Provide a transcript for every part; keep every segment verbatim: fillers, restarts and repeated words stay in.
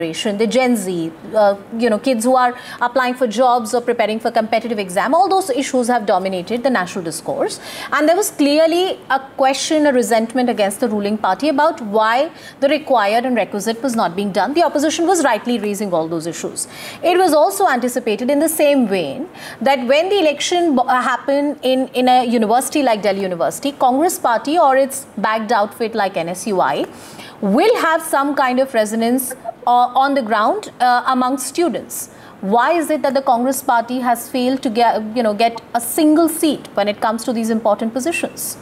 the Gen Z, uh, you know, kids who are applying for jobs or preparing for competitive exam, all those issues have dominated the national discourse. And there was clearly a question, a resentment against the ruling party about why the required and requisite was not being done. The opposition was rightly raising all those issues. It was also anticipated in the same vein that when the election happened in, in a university like Delhi University, Congress party or its backed outfit like N S U I will have some kind of resonance uh, on the ground uh, among students. Why is it that the Congress party has failed to get, you know, get a single seat when it comes to these important positions?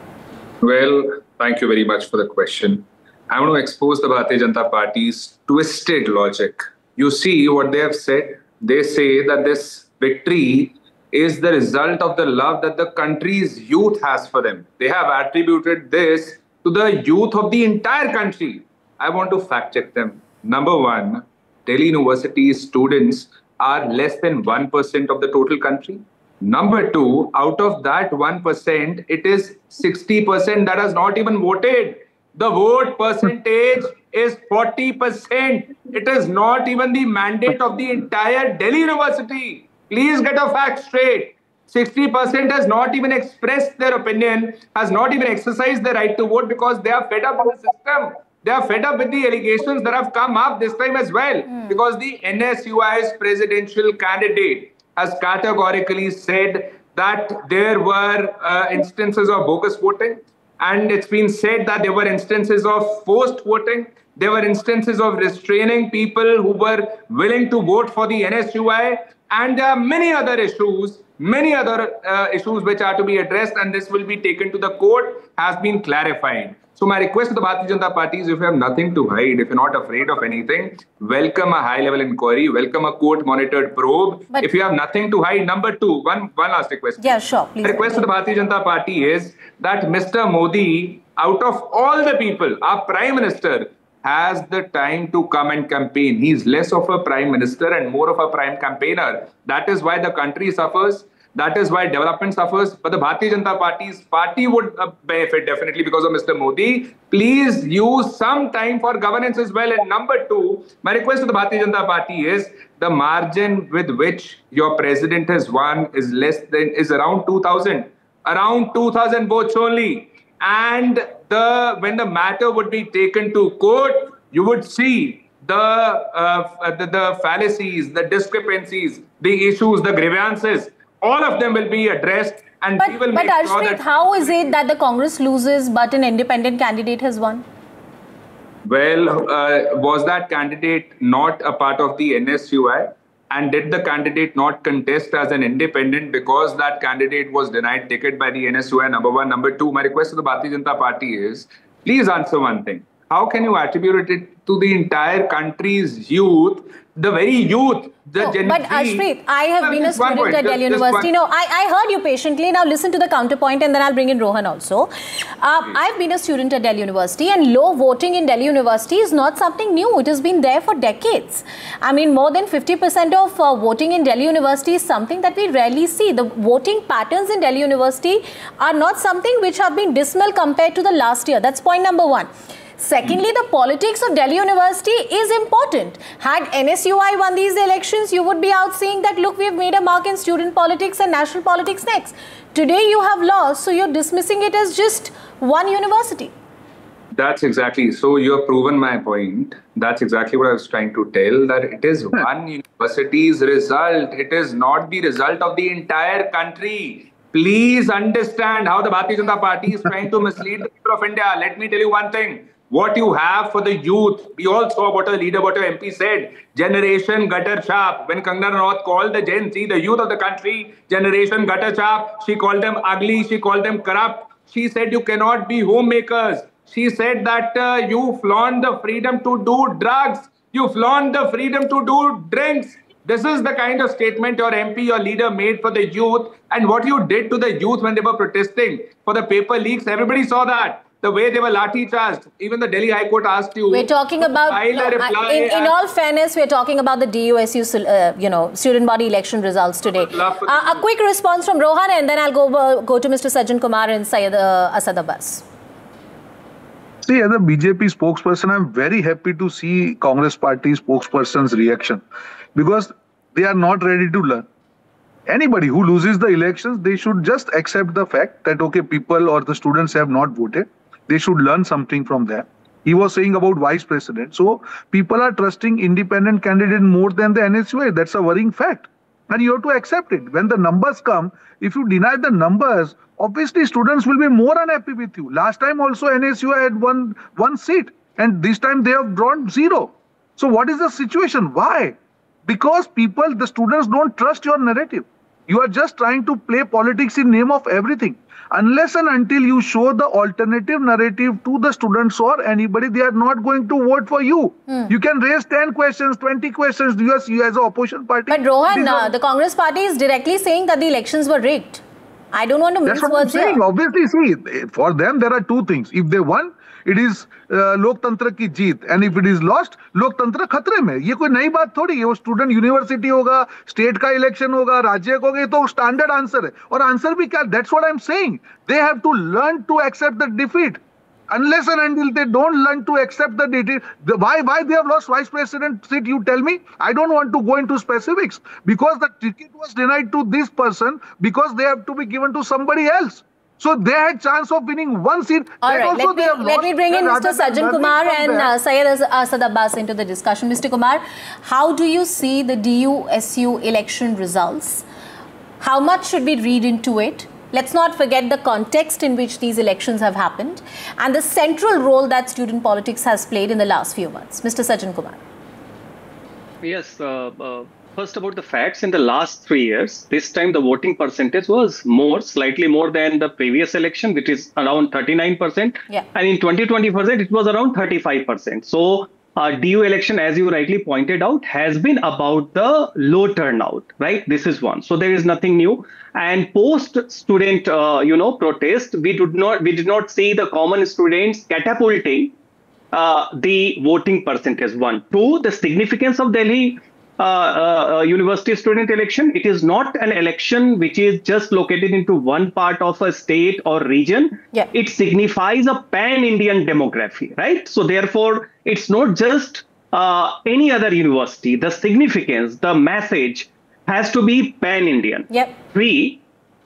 Well, thank you very much for the question. I want to expose the Bharatiya Janata Party's twisted logic. You see what they have said? They say that this victory is the result of the love that the country's youth has for them. They have attributed this to the youth of the entire country. I want to fact check them. Number one, Delhi University students are less than one percent of the total country. Number two, out of that one percent, it is sixty percent that has not even voted. The vote percentage is forty percent. It is not even the mandate of the entire Delhi University. Please get a fact straight. sixty percent has not even expressed their opinion, has not even exercised their right to vote because they are fed up with the system. They are fed up with the allegations that have come up this time as well. Mm. Because the N S U I's presidential candidate has categorically said that there were uh, instances of bogus voting. And it's been said that there were instances of forced voting. There were instances of restraining people who were willing to vote for the N S U I. And there are many other issues, many other uh, issues which are to be addressed, and this will be taken to the court, has been clarified. So my request to the Bharatiya Janata Party is, if you have nothing to hide, if you're not afraid of anything, welcome a high-level inquiry, welcome a court-monitored probe. But if you have nothing to hide, number two, one, one last request. Yeah, sure, please. The request to the Bharatiya Janata Party is that Mister Modi, out of all the people, our Prime Minister, has the time to come and campaign. He's less of a Prime Minister and more of a Prime campaigner. That is why the country suffers. That is why development suffers. But the Bharatiya Janata Party's party would uh, benefit definitely because of Mister Modi. Please use some time for governance as well. And number two, my request to the Bharatiya Janata Party is the margin with which your president has won is less than, is around two thousand. Around two thousand votes only. And the when the matter would be taken to court, you would see the, uh, the, the fallacies, the discrepancies, the issues, the grievances. All of them will be addressed, and but, we will but make Arshpreet, sure that... how is it that the Congress loses but an independent candidate has won? Well, uh, was that candidate not a part of the N S U I? And did the candidate not contest as an independent because that candidate was denied ticket by the N S U I? Number one. Number two, my request to the Bharatiya Janata Party is, please answer one thing. How can you attribute it to the entire country's youth, the very youth, the oh, Gen But Z? Arshpreet, I have been a student point, at just, Delhi just University. No, I, I heard you patiently. Now listen to the counterpoint and then I'll bring in Rohan also. Uh, I've been a student at Delhi University, and low voting in Delhi University is not something new. It has been there for decades. I mean, more than fifty percent of uh, voting in Delhi University is something that we rarely see. The voting patterns in Delhi University are not something which have been dismal compared to the last year. That's point number one. Secondly, the politics of Delhi University is important. Had N S U I won these elections, you would be out saying that, look, we've made a mark in student politics and national politics next. Today you have lost, so you're dismissing it as just one university. That's exactly. So you have proven my point. That's exactly what I was trying to tell, that it is one university's result. It is not the result of the entire country. Please understand how the Bharatiya Janata Party is trying to mislead the people of India. Let me tell you one thing. What you have for the youth, we all saw what a leader, what a M P said. Generation gutter chap. When Kangana Ranaut called the Gen Z, the youth of the country, generation gutter chap, she called them ugly, she called them corrupt. She said you cannot be homemakers. She said that uh, you flaunt the freedom to do drugs. You flaunt the freedom to do drinks. This is the kind of statement your M P, your leader made for the youth. And what you did to the youth when they were protesting for the paper leaks, everybody saw that. The way they were lathi charged, even the Delhi High Court asked you. We're talking about, no, in, in all fairness, we're talking about the D U S U, uh, you know, student body election results today. Uh, a quick response from Rohan, and then I'll go uh, go to Mister Sajjan Kumar and Syed uh, Asad Abbas. See, as a B J P spokesperson, I'm very happy to see Congress party spokesperson's reaction because they are not ready to learn. Anybody who loses the elections, they should just accept the fact that, okay, people or the students have not voted. They should learn something from that. He was saying about vice president. So people are trusting independent candidate more than the N S U I. That's a worrying fact. And you have to accept it. When the numbers come, if you deny the numbers, obviously students will be more unhappy with you. Last time also N S U I had one, one seat. And this time they have drawn zero. So what is the situation? Why? Because people, the students don't trust your narrative. You are just trying to play politics in name of everything. Unless and until you show the alternative narrative to the students or anybody, they are not going to vote for you. Hmm. You can raise ten questions, twenty questions, you as, you as an opposition party. But Rohan, uh, the Congress party is directly saying that the elections were rigged. I don't want to mince words here. Saying. Obviously, see, for them, there are two things. If they won, it is uh, लोकतंत्र की जीत, and if it is lost, लोकतंत्र खतरे में. ये कोई नई बात थोड़ी है. वो स्टूडेंट यूनिवर्सिटी होगा, स्टेट का इलेक्शन होगा, राज्य का होगा, ये तो स्टैंडर्ड आंसर है. और आंसर भी क्या? That's what I'm saying. They have to learn to accept the defeat. Unless and until they don't learn to accept the defeat, the, why why they have lost vice president seat? You tell me. I don't want to go into specifics because the ticket was denied to this person because they have to be given to somebody else. So they had chance of winning one seat. All right, let me, let me bring in Mister Sajjan Kumar and uh, Syed Asad Abbas into the discussion. Mister Kumar, how do you see the D U S U election results? How much should we read into it? Let's not forget the context in which these elections have happened and the central role that student politics has played in the last few months. Mister Sajjan Kumar. Yes, uh, uh, first about the facts. In the last three years, this time the voting percentage was more, slightly more than the previous election, which is around thirty-nine percent. Yeah. And in twenty twenty percent, it was around thirty-five percent. So uh, D U election, as you rightly pointed out, has been about the low turnout, right? This is one. So there is nothing new. And post student, uh, you know, protest, we did not, we did not see the common students catapulting uh, the voting percentage. One, two, the significance of Delhi uh, uh, university student election. It is not an election which is just located into one part of a state or region. Yeah. It signifies a pan-Indian demography, right? So therefore, it's not just uh, any other university. The significance, the message has to be pan-Indian. Yep. Three,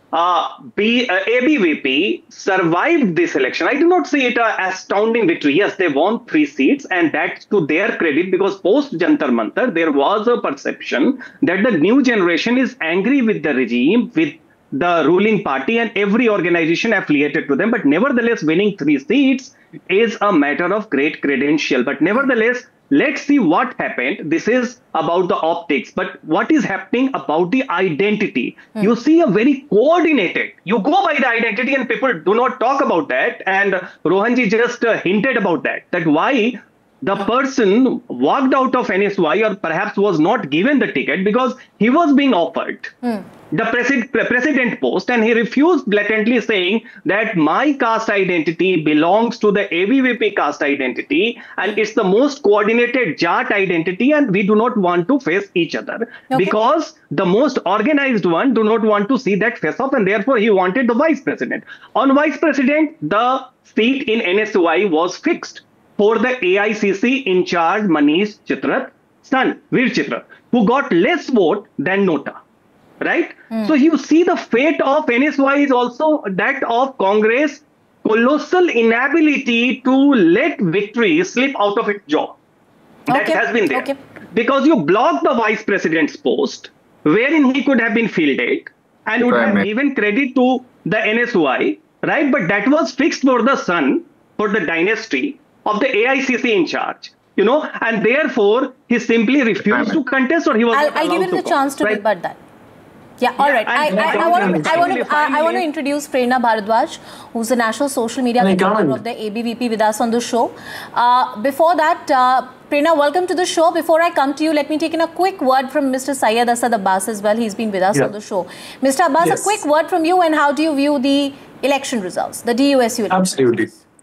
uh, B, uh, A B V P survived this election. I do not see it an astounding victory. Yes, they won three seats, and that's to their credit because post Jantar Mantar, there was a perception that the new generation is angry with the regime, with the ruling party and every organization affiliated to them. But nevertheless, winning three seats is a matter of great credential. But nevertheless, let's see what happened. This is about the optics, but what is happening about the identity? Hmm. You see a very coordinated, you go by the identity and people do not talk about that. And Rohanji just uh, hinted about that, that why the person walked out of N S Y or perhaps was not given the ticket because he was being offered hmm. the president, president post and he refused, blatantly saying that my caste identity belongs to the A B V P caste identity and it's the most coordinated Jat identity and we do not want to face each other okay. because the most organized one do not want to see that face off and therefore he wanted the vice president. On vice president, the seat in N S Y was fixed for the A I C C in charge Manish Chitrat, son, Veer Chitrat, who got less vote than Nota, right? Mm. So you see the fate of N S Y is also that of Congress, colossal inability to let victory slip out of its jaw. That okay. has been there. Okay. Because you blocked the vice president's post, wherein he could have been fielded and would have given credit to the N S Y, right? But that was fixed for the son, for the dynasty of the A I C C in charge, you know, and therefore he simply refused to contest or he was I'll, not allowed I'll give him the go, chance to right? rebut that. Yeah, all right. I, I, I, I want to I want to I, I want to introduce Prerna Bharadwaj, who's the national social media coordinator of the A B V P, with us on the show. Uh, before that, uh, Prerna, welcome to the show. Before I come to you, let me take in a quick word from Mister Syed Asad Abbas as well. He's been with us yeah. on the show. Mister Abbas, yes. a quick word from you, and how do you view the election results, the D U S U election Absolutely. results?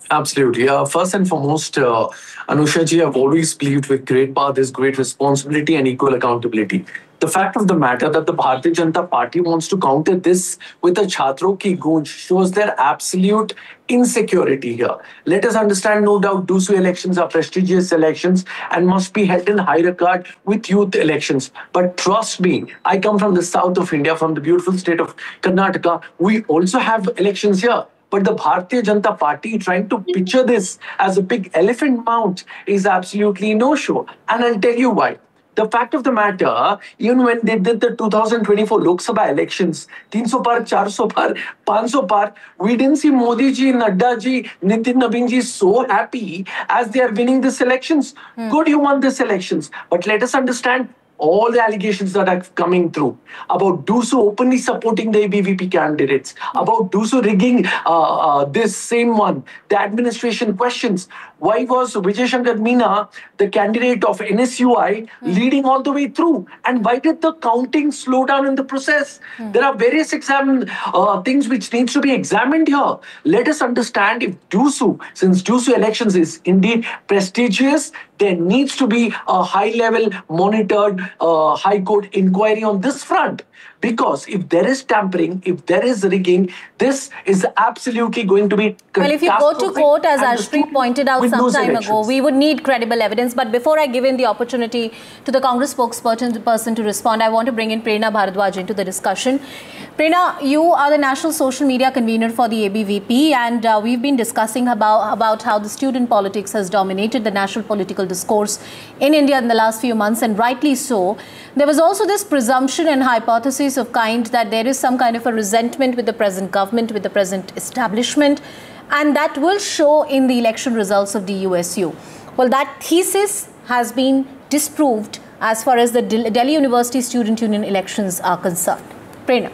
Absolutely. Uh, first and foremost, uh, Anusha ji, I've always believed with great power, there's great responsibility and equal accountability. The fact of the matter that the Bharatiya Janata Party wants to counter this with a Chhatro ki Goonj shows their absolute insecurity here. Let us understand, no doubt, D U S U elections are prestigious elections and must be held in high regard with youth elections. But trust me, I come from the south of India, from the beautiful state of Karnataka. We also have elections here. But the Bharatiya Janata Party trying to picture this as a big elephant mount is absolutely no-show. And I'll tell you why. The fact of the matter, even when they did the two thousand twenty-four Lok Sabha elections, three hundred par, four hundred par, five hundred par, we didn't see Modi ji, Nadda ji, Nitin Nabin ji so happy as they are winning these elections. Hmm. Good, you won these elections. But let us understand all the allegations that are coming through about D U S U openly supporting the A B V P candidates, about D U S U rigging uh, uh, this same one, the administration questions. Why was Vijay Shankar Meena, the candidate of N S U I, mm. leading all the way through? And why did the counting slow down in the process? Mm. There are various exam uh, things which needs to be examined here. Let us understand if D U S U, since D U S U elections is indeed prestigious, there needs to be a high-level monitored uh, High Court inquiry on this front. Because if there is tampering, if there is rigging, this is absolutely going to be... Well, if you go to court, as Ashpreet pointed out some time ago, we would need credible evidence. But before I give in the opportunity to the Congress spokesperson person to respond, I want to bring in Prerna Bharadwaj into the discussion. Prerna, you are the national social media convener for the A B V P, and uh, we've been discussing about, about how the student politics has dominated the national political discourse in India in the last few months, and rightly so. There was also this presumption and hypothesis of kind that there is some kind of a resentment with the present government, with the present establishment, and that will show in the election results of D U S U. Well, that thesis has been disproved as far as the Delhi University Student Union elections are concerned. Prerna.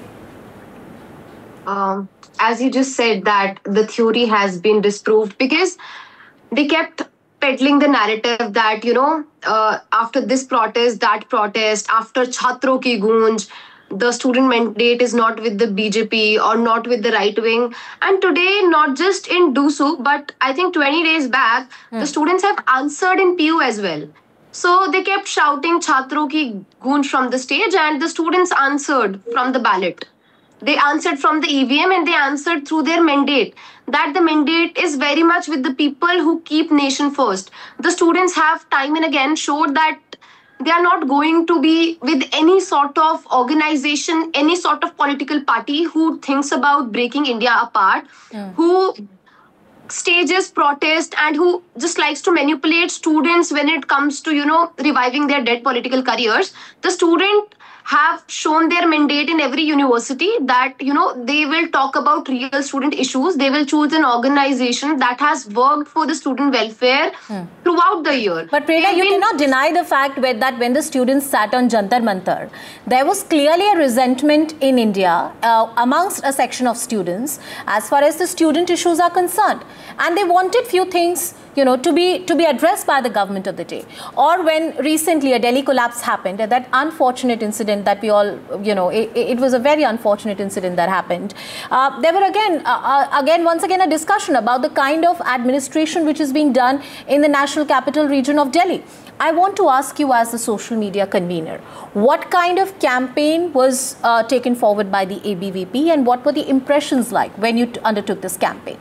Um, as you just said, that the theory has been disproved because they kept peddling the narrative that, you know, uh, after this protest, that protest, after Chhatro ki Goonj, the student mandate is not with the B J P or not with the right wing. And today, not just in D U S U, but I think twenty days back, mm. the students have answered in P U as well. So they kept shouting Chhatro ki Goonj from the stage, and the students answered from the ballot. They answered from the E V M, and they answered through their mandate. That the mandate is very much with the people who keep nation first. The students have time and again showed that they are not going to be with any sort of organization, any sort of political party who thinks about breaking India apart, yeah. who stages protest, and who just likes to manipulate students when it comes to, you know, reviving their dead political careers. The student have shown their mandate in every university that, you know, they will talk about real student issues. They will choose an organization that has worked for the student welfare hmm. throughout the year. But Prerna, you cannot deny the fact that when the students sat on Jantar Mantar, there was clearly a resentment in India uh, amongst a section of students as far as the student issues are concerned. And they wanted few things, you know, to be to be addressed by the government of the day. Or when recently a Delhi collapse happened, that unfortunate incident that we all, you know, it, it was a very unfortunate incident that happened. Uh, there were again, uh, again, once again, a discussion about the kind of administration which is being done in the national capital region of Delhi. I want to ask you, as the social media convener, what kind of campaign was uh, taken forward by the A B V P, and what were the impressions like when you undertook this campaign?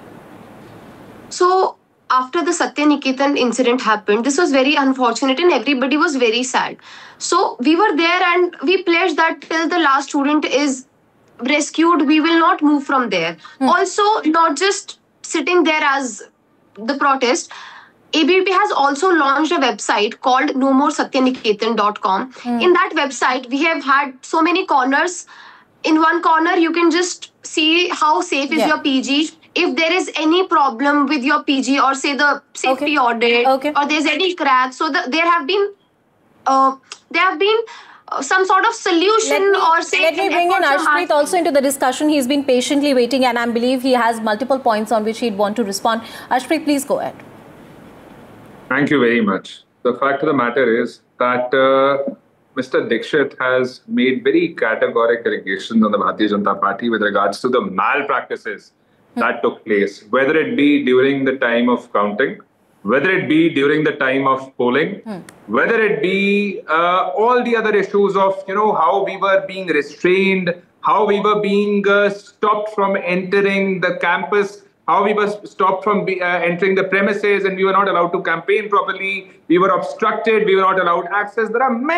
So, after the Satya Niketan incident happened, this was very unfortunate and everybody was very sad. So we were there and we pledged that till the last student is rescued, we will not move from there. Hmm. Also, not just sitting there as the protest, A B V P has also launched a website called no more satya niketan dot com. Hmm. In that website, we have had so many corners. In one corner, you can just see how safe is yeah. your P G. If there is any problem with your P G, or say the safety okay. audit, okay. or there's any crack, so the, there have been, uh, there have been uh, some sort of solution, let me, or say. Let me bring in Ashpreet also into the discussion. He's been patiently waiting, and I believe he has multiple points on which he'd want to respond. Ashpreet, please go ahead. Thank you very much. The fact of the matter is that uh, Mister Dixit has made very categorical allegations on the Bharatiya Janata Party with regards to the malpractices that took place, whether it be during the time of counting, whether it be during the time of polling, hmm. whether it be uh, all the other issues of, you know, how we were being restrained, how we were being uh, stopped from entering the campus, how we were stopped from be, uh, entering the premises, and we were not allowed to campaign properly, we were obstructed, we were not allowed access. There are many